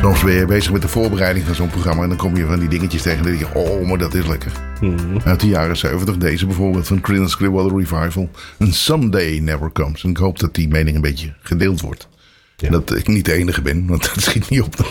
Soms ben je bezig met de voorbereiding van zo'n programma en dan kom je van die dingetjes tegen en dan denk je, oh, maar dat is lekker. Uit de jaren 70, deze bijvoorbeeld van Creedence Clearwater Revival. And Someday Never Comes. En ik hoop dat die mening een beetje gedeeld wordt. Ja. Dat ik niet de enige ben, want dat schiet niet op.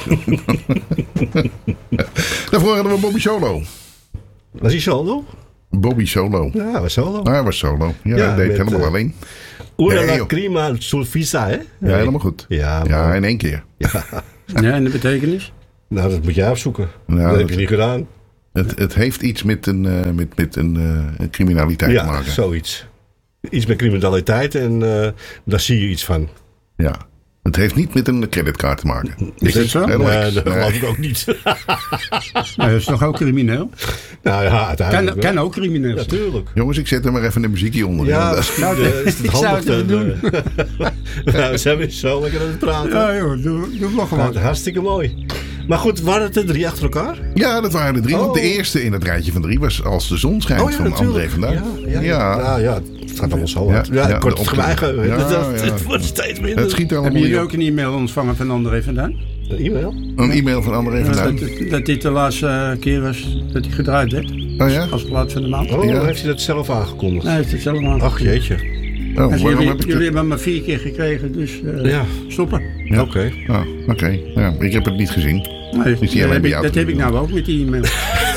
Daarvoor hadden we Bobby Solo. Was hij solo? Bobby Solo. Ja, hij was solo. Hij was solo. Ja, hij deed het helemaal alleen. Una la crima sul visa, hè? Ja, helemaal goed. Ja, in één keer. Ja. Ja, en de betekenis? Nou, dat moet jij opzoeken. Nou, dat heb je niet gedaan. Het heeft iets met een criminaliteit te maken. Ja, zoiets. Iets met criminaliteit en daar zie je iets van. Ja. Het heeft niet met een creditcard te maken. Is dat zo? Nee, dat geloof ik ook niet. Nou, dat is toch ook crimineel? Nou ja, uiteindelijk Kan ook crimineel zijn. Natuurlijk. Jongens, ik zet er maar even een muziekje onder. Ja, dat is het zou het even doen. We zijn weer zo lekker aan het praten. Ja joh, doe nog gewoon. Nou, hartstikke mooi. Maar goed, waren het er 3 achter elkaar? Ja, dat waren er 3. Want de eerste in het rijtje van 3 was Als de zon schijnt van André van Duin. Ja, het gaat allemaal zo hard. Ja, kort het geweigen. Het wordt steeds minder. Het schiet allemaal. Hebben jullie ook een e-mail ontvangen van André van Duin? Een e-mail? Een e-mail van André van Duin. Dat dit de laatste keer was dat hij gedraaid werd. Oh ja? Als plaats van de maand. Oh, heeft hij dat zelf aangekondigd? Nee, hij heeft het zelf aangekondigd. Ach jeetje. Jullie hebben maar 4 keer gekregen, dus stoppen. Ja. Oké. Oké. Ja, ik heb het niet gezien. Nee, dat heb ik nou ook met die e-mail.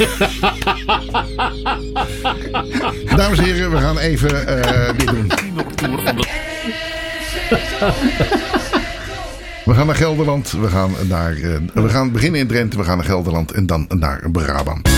Dames en heren, we gaan even dit doen. We gaan naar Gelderland. We gaan beginnen in Drenthe. We gaan naar Gelderland en dan naar Brabant.